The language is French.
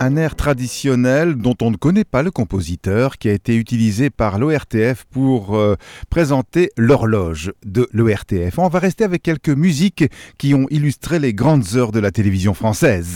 un air traditionnel dont on ne connaît pas le compositeur, qui a été utilisé par l'ORTF pour présenter l'horloge de l'ORTF. On va rester avec quelques musiques qui ont illustré les grandes heures de la télévision française.